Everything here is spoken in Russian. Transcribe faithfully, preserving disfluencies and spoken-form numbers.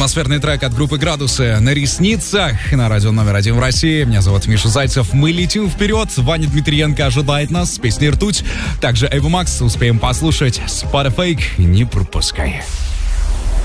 Атмосферный трек от группы «Градусы» на ресницах на радио номер один в России. Меня зовут Миша Зайцев. Мы летим вперед. Ваня Дмитриенко ожидает нас с песней «Ртуть». Также Эйва Макс успеем послушать. Spotify не пропускай.